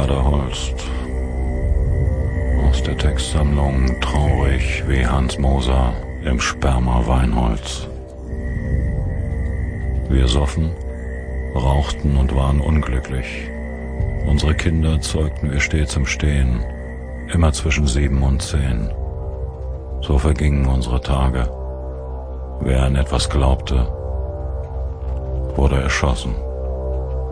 Gerda Holst aus der Textsammlung Traurig wie Hans Moser im Sperma Weinholz. Wir soffen, rauchten und waren unglücklich. Unsere Kinder zeugten wir stets im Stehen, immer zwischen 7 und 10. So vergingen unsere Tage. Wer an etwas glaubte, wurde erschossen.